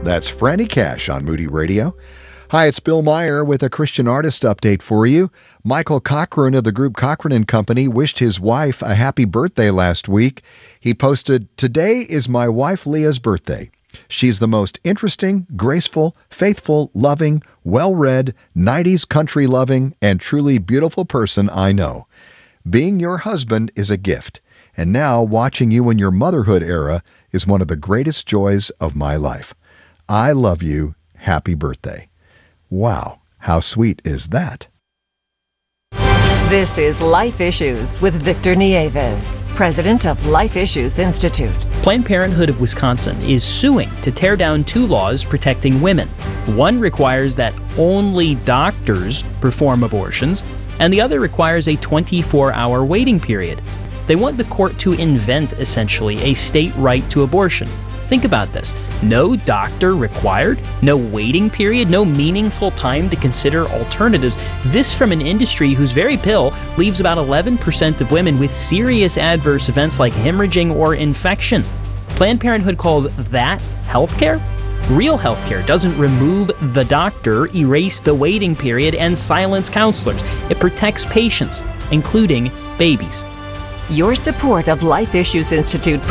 That's Franny Cash on Moody Radio. Hi, it's Bill Meyer with a Christian artist update for you. Michael Cochran of the group Cochran & Company wished his wife a happy birthday last week. He posted, "Today is my wife Leah's birthday. She's the most interesting, graceful, faithful, loving, well-read, 90s country-loving, and truly beautiful person I know. Being your husband is a gift, and now watching you in your motherhood era is one of the greatest joys of my life. I love you. Happy birthday." Wow, how sweet is that? This is Life Issues with Victor Nieves, president of Life Issues Institute. Planned Parenthood of Wisconsin is suing to tear down two laws protecting women. One requires that only doctors perform abortions, and the other requires a 24-hour waiting period. They want the court to invent, essentially, a state right to abortion. Think about this. No doctor required, no waiting period, no meaningful time to consider alternatives. This from an industry whose very pill leaves about 11% of women with serious adverse events like hemorrhaging or infection. Planned Parenthood calls that healthcare? Real healthcare doesn't remove the doctor, erase the waiting period, and silence counselors. It protects patients, including babies. Your support of Life Issues Institute